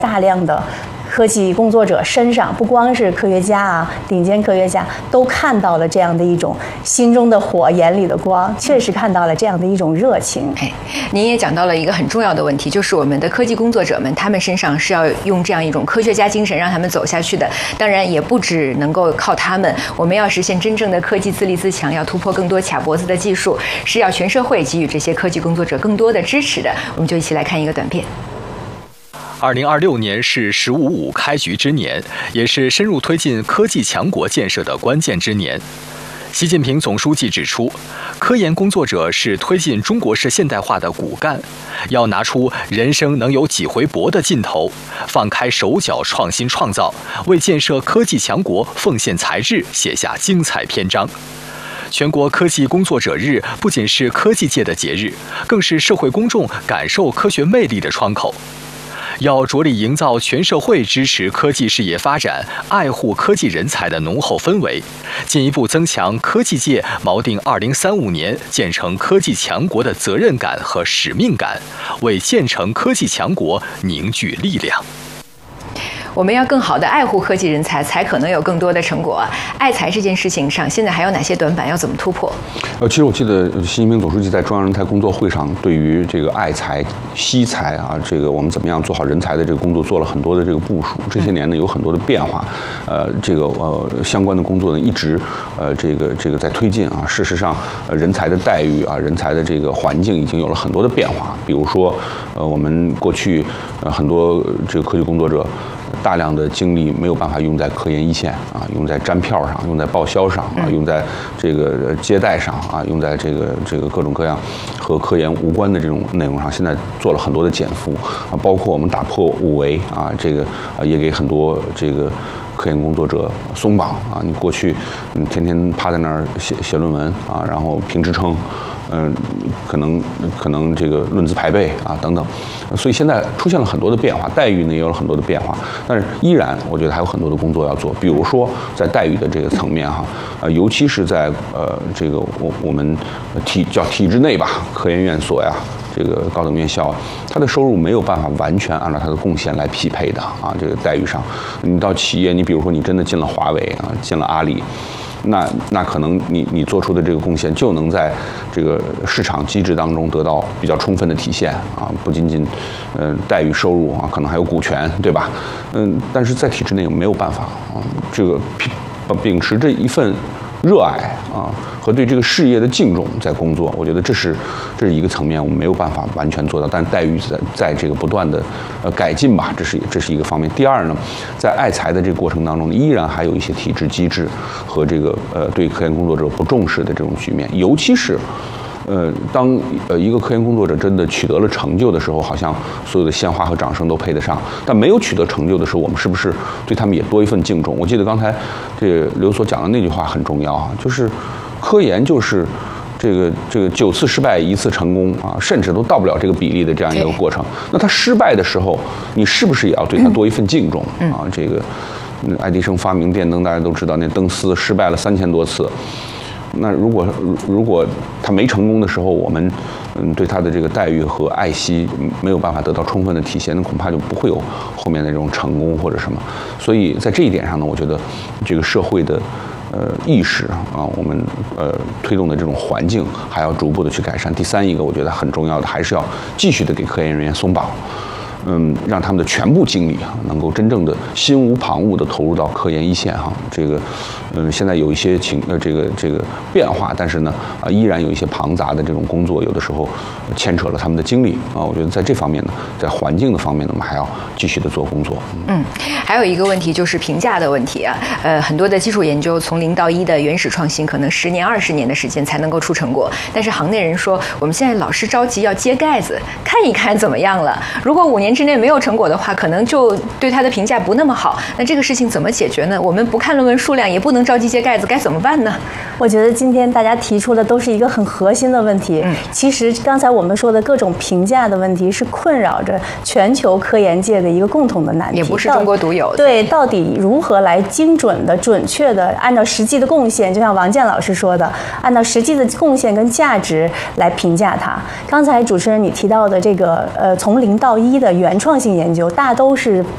大量的科技工作者身上，不光是科学家啊，顶尖科学家都看到了这样的一种心中的火，眼里的光，确实看到了这样的一种热情。 您也讲到了一个很重要的问题，就是我们的科技工作者们，他们身上是要用这样一种科学家精神让他们走下去的。当然，也不只能够靠他们，我们要实现真正的科技自立自强，要突破更多卡脖子的技术，是要全社会给予这些科技工作者更多的支持的。我们就一起来看一个短片。 2026年是“十五五”开局之年，也是深入推进科技强国建设的关键之年。习近平总书记指出，科研工作者是推进中国式现代化的骨干，要拿出人生能有几回搏的劲头，放开手脚创新创造，为建设科技强国奉献才智，写下精彩篇章。全国科技工作者日不仅是科技界的节日，更是社会公众感受科学魅力的窗口。要着力营造全社会支持科技事业发展、爱护科技人才的浓厚氛围，进一步增强科技界锚定2035年建成科技强国的责任感和使命感，为建成科技强国凝聚力量。 我们要更好地爱护科技人才，才可能有更多的成果。爱才这件事情上，现在还有哪些短板？要怎么突破？ 其实我记得习近平总书记在中央人才工作会上，对于这个爱才、惜才啊，这个我们怎么样做好人才的这个工作，做了很多的这个部署。这些年呢，有很多的变化，相关的工作呢一直这个在推进啊。事实上，人才的待遇啊，人才的这个环境已经有了很多的变化。比如说，我们过去很多这个科技工作者。大量的精力没有办法用在科研一线啊，用在站票上，用在报销上啊，用在这个接待上啊，用在这个各种各样和科研无关的这种内容上。现在做了很多的减负啊，包括我们打破5维啊，这个也给很多这个科研工作者松绑啊。你过去天天趴在那儿写论文啊，然后评职称。可能这个论资排辈啊等等，所以现在出现了很多的变化，待遇呢也有了很多的变化，但是依然我觉得还有很多的工作要做，比如说在待遇的这个层面哈，尤其是在这个我们体制内吧，科研院所呀。这个高等院校，它的收入没有办法完全按照它的贡献来匹配的啊，这个待遇上，你到企业，你比如说你真的进了华为啊，进了阿里。那可能你做出的这个贡献就能在这个市场机制当中得到比较充分的体现啊，不仅仅待遇收入啊，可能还有股权，对吧？但是在体制内没有办法啊，这个秉持着一份热爱啊和对这个事业的敬重在工作，我觉得这是一个层面，我们没有办法完全做到，但待遇在这个不断的改进吧，这是一个方面。第二呢，在爱才的这个过程当中，依然还有一些体制机制和这个对科研工作者不重视的这种局面，尤其是。当一个科研工作者真的取得了成就的时候，好像所有的鲜花和掌声都配得上；但没有取得成就的时候，我们是不是对他们也多一份敬重？我记得刚才这个刘所讲的那句话很重要啊，就是科研就是这个9次失败1次成功啊，甚至都到不了这个比例的这样一个过程。那他失败的时候，你是不是也要对他多一份敬重啊？这个爱迪生发明电灯，大家都知道，那灯丝失败了3000多次。那如果他没成功的时候，我们对他的这个待遇和爱惜没有办法得到充分的体现，那恐怕就不会有后面的这种成功或者什么。所以在这一点上呢，我觉得这个社会的意识啊，我们推动的这种环境还要逐步的去改善。第三一个，我觉得很重要的还是要继续的给科研人员松绑。让他们的全部精力能够真正的心无旁骛的投入到科研一线哈。这个，现在有一些这个变化，但是呢依然有一些庞杂的这种工作，有的时候牵扯了他们的精力啊。我觉得在这方面呢，在环境的方面呢，我们还要继续的做工作。 还有一个问题就是评价的问题啊。很多的基础研究从0到1的原始创新，可能10年、20年的时间才能够出成果。但是行内人说，我们现在老是着急要揭盖子，看一看怎么样了。如果5年之内没有成果的话，可能就对它的评价不那么好。那这个事情怎么解决呢？我们不看论文数量，也不能着急揭盖子，该怎么办呢？ 我觉得今天大家提出的都是一个很核心的问题。其实刚才我们说的各种评价的问题，是困扰着全球科研界的一个共同的难题， 也不是中国独有的。 对，到底如何来精准的、准确的按照实际的贡献，就像王健老师说的，按照实际的贡献跟价值来评价它。刚才主持人你提到的这个从0到1的原创性研究，大都是